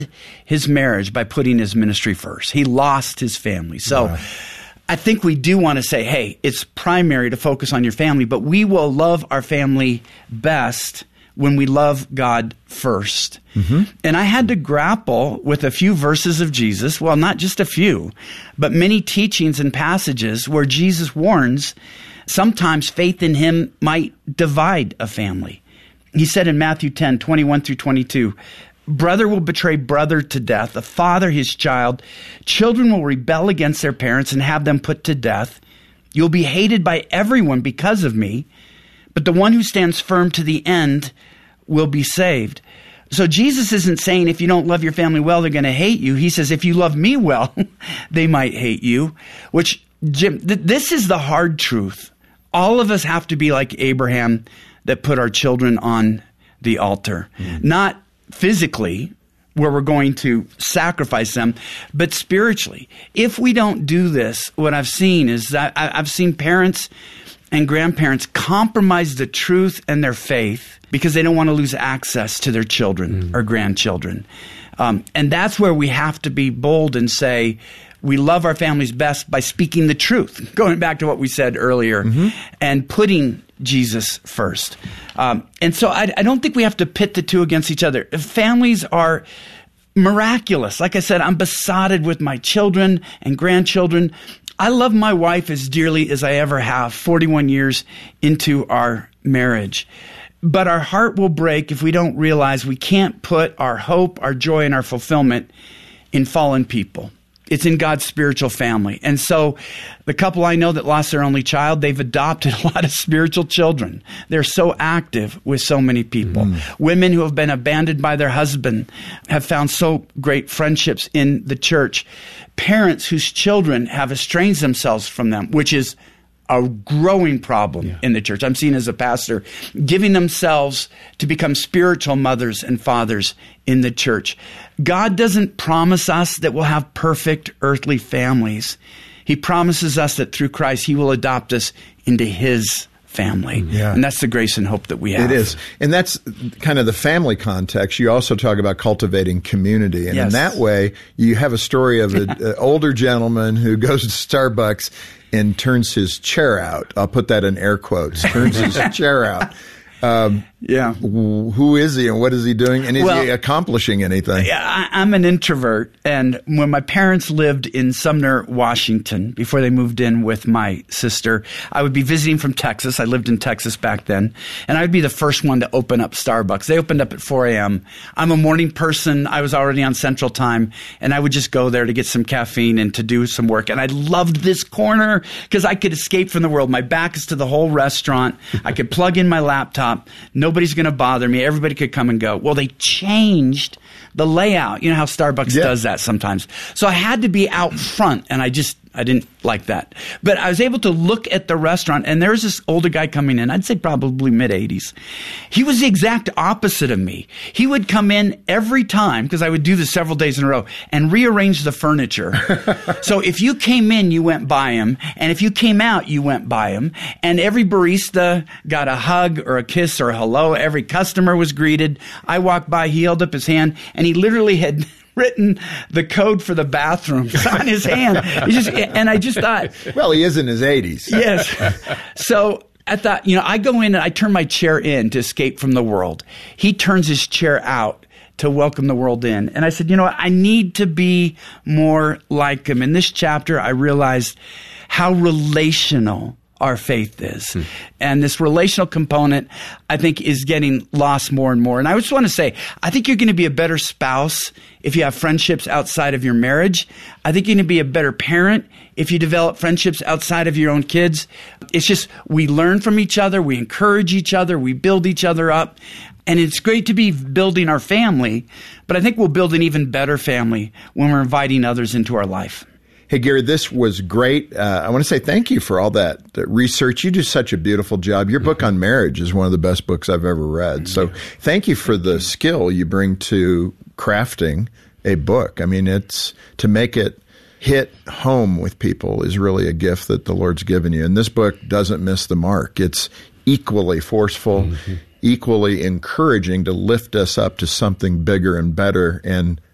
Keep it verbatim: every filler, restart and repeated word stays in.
his marriage by putting his ministry first. He lost his family. So wow. I think we do want to say, hey, it's primary to focus on your family, but we will love our family best when we love God first. Mm-hmm. And I had to grapple with a few verses of Jesus, well, not just a few, but many teachings and passages where Jesus warns sometimes faith in him might divide a family. He said in Matthew ten, twenty-one through twenty-two, brother will betray brother to death, a father his child. Children will rebel against their parents and have them put to death. You'll be hated by everyone because of me, but the one who stands firm to the end will be saved. So Jesus isn't saying if you don't love your family well, they're going to hate you. He says if you love me well, they might hate you, which, Jim, th- this is the hard truth. All of us have to be like Abraham that put our children on the altar. Mm. Not physically, where we're going to sacrifice them, but spiritually. If we don't do this, what I've seen is that I, I've seen parents and grandparents compromise the truth and their faith because they don't want to lose access to their children mm. or grandchildren. Um, and that's where we have to be bold and say, we love our families best by speaking the truth, going back to what we said earlier, mm-hmm. and putting Jesus first. Um, and so I, I don't think we have to pit the two against each other. Families are miraculous. Like I said, I'm besotted with my children and grandchildren. I love my wife as dearly as I ever have, forty-one years into our marriage. But our heart will break if we don't realize we can't put our hope, our joy, and our fulfillment in fallen people. It's in God's spiritual family. And so the couple I know that lost their only child, they've adopted a lot of spiritual children. They're so active with so many people. Mm. Women who have been abandoned by their husband have found so great friendships in the church. Parents whose children have estranged themselves from them, which is a growing problem yeah. in the church. I'm seen as a pastor, giving themselves to become spiritual mothers and fathers in the church. God doesn't promise us that we'll have perfect earthly families. He promises us that through Christ, he will adopt us into his family. Yeah. And that's the grace and hope that we have. It is. And that's kind of the family context. You also talk about cultivating community. And yes. in that way, you have a story of an older gentleman who goes to Starbucks and turns his chair out. I'll put that in air quotes. Turns his chair out. Um, yeah. Who is he and what is he doing? And is well, he accomplishing anything? Yeah, I'm an introvert. And when my parents lived in Sumner, Washington, before they moved in with my sister, I would be visiting from Texas. I lived in Texas back then. And I would be the first one to open up Starbucks. They opened up at four a.m. I'm a morning person. I was already on Central Time. And I would just go there to get some caffeine and to do some work. And I loved this corner because I could escape from the world. My back is to the whole restaurant. I could plug in my laptop. Nobody's going to bother me. Everybody could come and go. Well, they changed the layout. You know how Starbucks yeah. does that sometimes. So I had to be out front, and I just, I didn't like that. But I was able to look at the restaurant, and there was this older guy coming in. I'd say probably mid-eighties. He was the exact opposite of me. He would come in every time, because I would do this several days in a row, and rearrange the furniture. So if you came in, you went by him. And if you came out, you went by him. And every barista got a hug or a kiss or a hello. Every customer was greeted. I walked by, he held up his hand, and he literally had written the code for the bathroom on his hand. He just, and I just thought, well, he is in his eighties. Yes. So I thought, you know, I go in and I turn my chair in to escape from the world. He turns his chair out to welcome the world in. And I said, you know what? I need to be more like him. In this chapter, I realized how relational our faith is. Hmm. And this relational component, I think, is getting lost more and more. And I just want to say, I think you're going to be a better spouse if you have friendships outside of your marriage. I think you're going to be a better parent if you develop friendships outside of your own kids. It's just, we learn from each other, we encourage each other, we build each other up. And it's great to be building our family, but I think we'll build an even better family when we're inviting others into our life. Hey, Gary, this was great. Uh, I want to say thank you for all that, that research. You do such a beautiful job. Your book on marriage is one of the best books I've ever read. So thank you for the skill you bring to crafting a book. I mean, it's to make it hit home with people is really a gift that the Lord's given you. And this book doesn't miss the mark. It's equally forceful, mm-hmm. equally encouraging to lift us up to something bigger and better. And